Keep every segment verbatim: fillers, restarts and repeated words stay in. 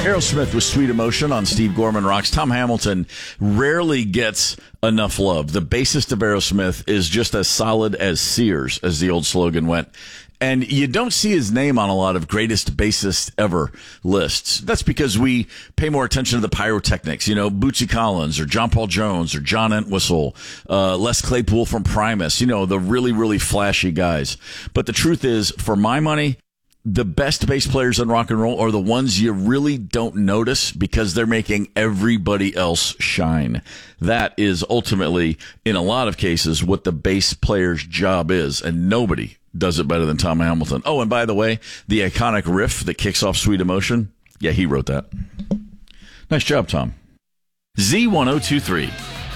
Aerosmith with Sweet Emotion on Steve Gorman Rocks. Tom Hamilton rarely gets enough love. The bassist of Aerosmith is just as solid as Sears, as the old slogan went. And you don't see his name on a lot of greatest bassists ever lists. That's because we pay more attention to the pyrotechnics, you know, Bootsy Collins or John Paul Jones or John Entwistle, uh, Les Claypool from Primus, you know, the really, really flashy guys. But the truth is, for my money, the best bass players in rock and roll are the ones you really don't notice because they're making everybody else shine. That is ultimately, in a lot of cases, what the bass player's job is, and nobody does it better than Tom Hamilton. Oh, and by the way, the iconic riff that kicks off Sweet Emotion, yeah, he wrote that. Nice job, Tom. Z ten twenty-three.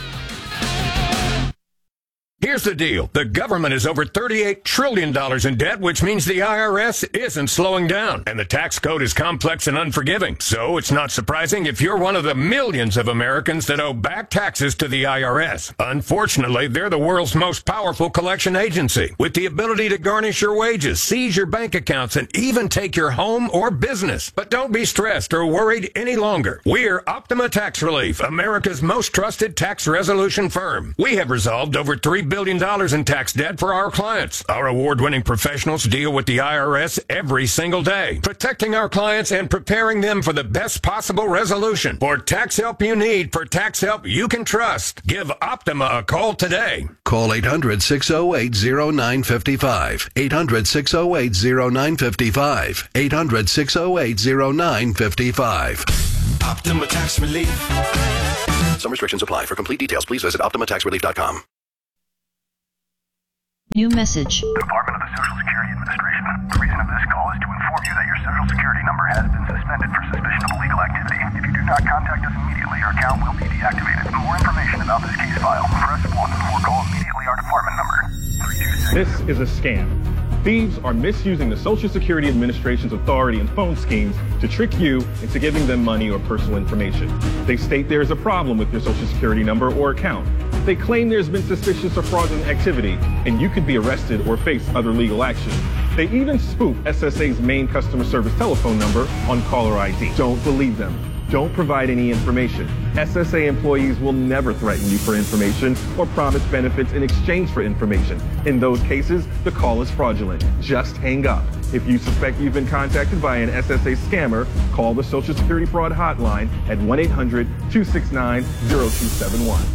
Here's the deal. The government is over thirty-eight trillion dollars in debt, which means the I R S isn't slowing down. And the tax code is complex and unforgiving. So it's not surprising if you're one of the millions of Americans that owe back taxes to the I R S. Unfortunately, they're the world's most powerful collection agency, with the ability to garnish your wages, seize your bank accounts, and even take your home or business. But don't be stressed or worried any longer. We're Optima Tax Relief, America's most trusted tax resolution firm. We have resolved over three billion dollars in tax debt for our clients. Our award-winning professionals deal with the I R S every single day, protecting our clients and preparing them for the best possible resolution. For tax help you need, for tax help you can trust, give Optima a call today. Call eight hundred, six oh eight, oh nine five five. eight hundred, six oh eight, oh nine five five. eight hundred, six oh eight, oh nine five five. Optima Tax Relief. Some restrictions apply. For complete details, please visit optima tax relief dot com. New message. Department of the Social Security Administration. The reason of this call is to inform you that your Social Security number has been suspended for suspicion of illegal activity. If you do not contact us immediately, your account will be deactivated. For more information about this case file, press one or call immediately our department number. three two six. This is a scam. Thieves are misusing the Social Security Administration's authority and phone schemes to trick you into giving them money or personal information. They state there is a problem with your Social Security number or account. They claim there's been suspicious or fraudulent activity, and you could be arrested or face other legal action. They even spoof S S A's main customer service telephone number on caller I D. Don't believe them. Don't provide any information. S S A employees will never threaten you for information or promise benefits in exchange for information. In those cases, the call is fraudulent. Just hang up. If you suspect you've been contacted by an S S A scammer, call the Social Security Fraud Hotline at one eight hundred, two six nine, zero two seven one.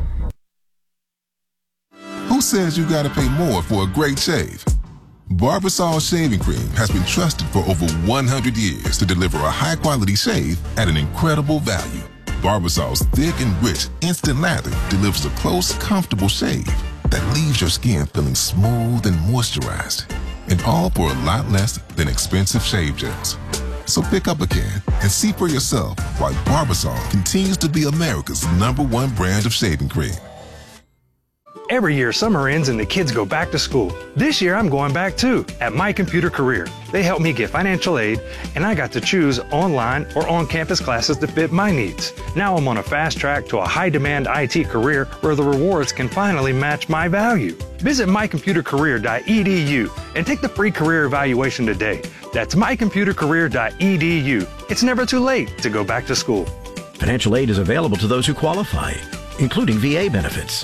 Who says you gotta pay more for a great shave? Barbasol Shaving Cream has been trusted for over one hundred years to deliver a high-quality shave at an incredible value. Barbasol's thick and rich instant lather delivers a close, comfortable shave that leaves your skin feeling smooth and moisturized, and all for a lot less than expensive shave gels. So pick up a can and see for yourself why Barbasol continues to be America's number one brand of shaving cream. Every year, summer ends and the kids go back to school. This year, I'm going back too, at My Computer Career. They helped me get financial aid, and I got to choose online or on-campus classes to fit my needs. Now I'm on a fast track to a high-demand I T career where the rewards can finally match my value. Visit my computer career dot e d u and take the free career evaluation today. That's my computer career dot e d u. It's never too late to go back to school. Financial aid is available to those who qualify, including V A benefits.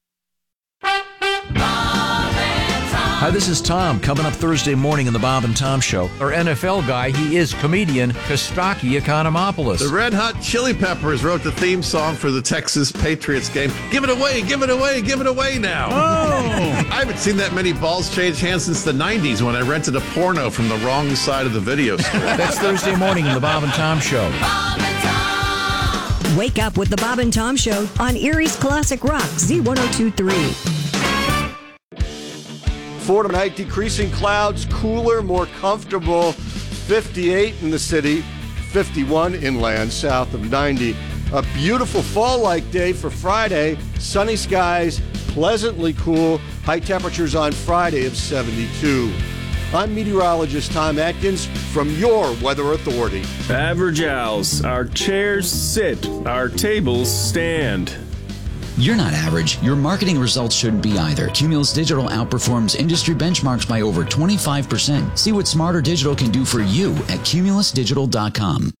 Hi, this is Tom. Coming up Thursday morning in the Bob and Tom Show. Our N F L guy, he is comedian Kostaki Economopoulos. The Red Hot Chili Peppers wrote the theme song for the Texas Patriots game. Give it away, give it away, give it away now. Oh! I haven't seen that many balls change hands since the nineties when I rented a porno from the wrong side of the video store. That's Thursday morning in the Bob and Tom Show. Bob and Tom. Wake up with the Bob and Tom Show on Erie's Classic Rock, Z ten twenty-three. For tonight, decreasing clouds, cooler, more comfortable. fifty-eight in the city, fifty-one inland, south of ninety. A beautiful fall-like day for Friday. Sunny skies, pleasantly cool. High temperatures on Friday of seventy-two. I'm meteorologist Tom Atkins from your Weather Authority. Average Owls. Our chairs sit, our tables stand. You're not average. Your marketing results shouldn't be either. Cumulus Digital outperforms industry benchmarks by over twenty-five percent. See what Smarter Digital can do for you at cumulus digital dot com.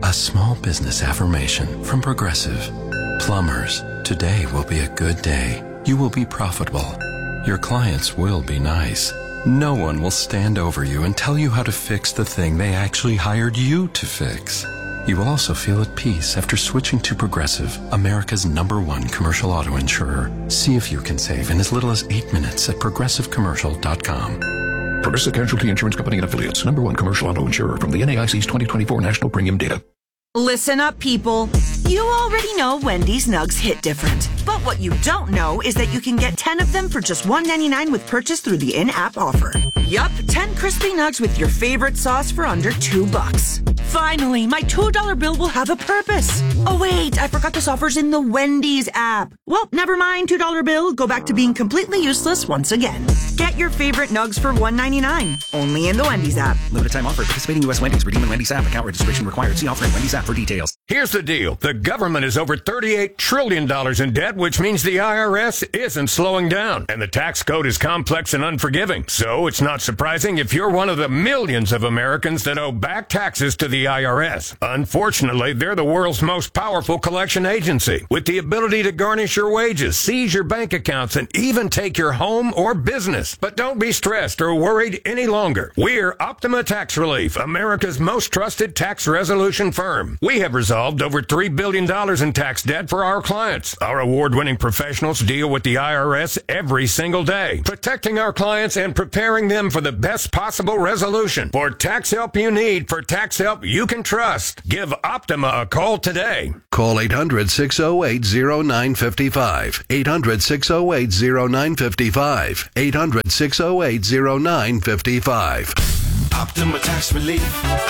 A small business affirmation from Progressive. Plumbers, today will be a good day. You will be profitable. Your clients will be nice. No one will stand over you and tell you how to fix the thing they actually hired you to fix. You will also feel at peace after switching to Progressive, America's number one commercial auto insurer. See if you can save in as little as eight minutes at progressive commercial dot com. Progressive Casualty Insurance Company and Affiliates, number one commercial auto insurer from the N A I C's twenty twenty-four National Premium Data. Listen up, people. You already know Wendy's Nugs hit different. But what you don't know is that you can get ten of them for just one ninety-nine with purchase through the in-app offer. Yup, ten crispy nugs with your favorite sauce for under two bucks. Finally, my two dollar bill will have a purpose. Oh wait, I forgot this offer's in the Wendy's app. Well, never mind, two dollar bill. Go back to being completely useless once again. Get your favorite nugs for one ninety-nine. Only in the Wendy's app. Limited time offer. Participating U S Wendy's. Redeem in Wendy's app. Account registration required. See offer in Wendy's app for details. Here's the deal. The government is over thirty-eight trillion dollars in debt, which means the I R S isn't slowing down. And the tax code is complex and unforgiving. So it's not surprising if you're one of the millions of Americans that owe back taxes to the I R S. Unfortunately, they're the world's most powerful collection agency, with the ability to garnish your wages, seize your bank accounts, and even take your home or business. But don't be stressed or worried any longer. We're Optima Tax Relief, America's most trusted tax resolution firm. We have resolved over three billion dollars in tax debt for our clients. Our award-winning professionals deal with the I R S every single day, protecting our clients and preparing them for the best possible resolution. For tax help you need, for tax help you can trust, give Optima a call today. Call eight hundred, six oh eight, oh nine five five. eight hundred, six oh eight, oh nine five five. eight hundred, six oh eight, oh nine five five. Optima Tax Relief.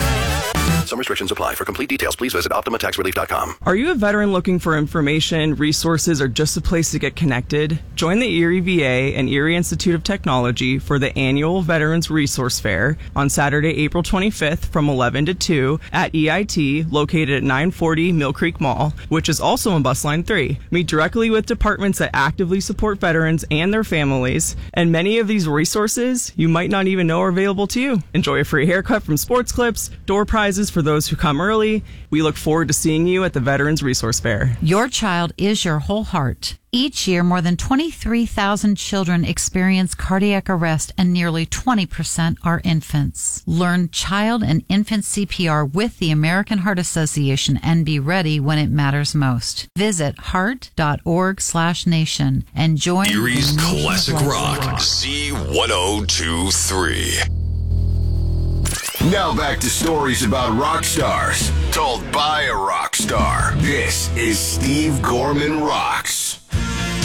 Some restrictions apply. For complete details, please visit optima tax relief dot com. Are you a veteran looking for information, resources, or just a place to get connected? Join the Erie V A and Erie Institute of Technology for the annual Veterans Resource Fair on Saturday, April twenty-fifth from eleven to two at E I T, located at nine forty Mill Creek Mall, which is also on Bus Line three. Meet directly with departments that actively support veterans and their families, and many of these resources you might not even know are available to you. Enjoy a free haircut from Sports Clips, door prizes for those who come early. We look forward to seeing you at the Veterans Resource Fair. Your child is your whole heart. Each year, more than twenty-three thousand children experience cardiac arrest, and nearly twenty percent are infants. Learn child and infant C P R with the American Heart Association and be ready when it matters most. Visit heart.org slash nation and join Erie's Classic Rock, Z ten twenty-three. Now back to stories about rock stars, told by a rock star. This is Steve Gorman Rocks.